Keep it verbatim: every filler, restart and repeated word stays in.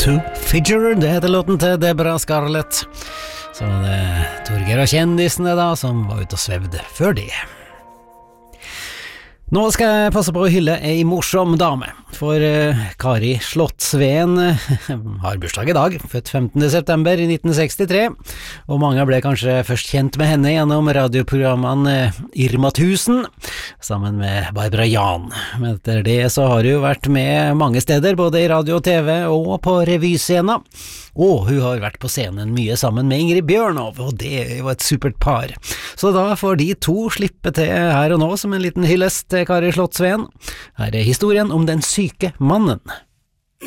to Figure, det heter låten til Deborah Scarlett. Så det er Torgeir og kjendisene da, som var ute og svevde før det. Nå skal jeg passe på å hylle ei morsom dame, for uh, Kari Slottsveen uh, har bursdag i dag, født femtende september i nitten sekstitre, og mange ble kanskje først kjent med henne gjennom radioprogrammene uh, Irma tusen, sammen med Barbara Jan. Men etter det så har hun jo vært med mange steder, både i radio og TV og på revyscena, og hun har vært på scenen mye sammen med Ingrid Bjørnov, og det er jo et supert par. Så da får de to slippe til her og nå som en liten hyllest til Kari Slottsveen. Her er historien om den syke mannen.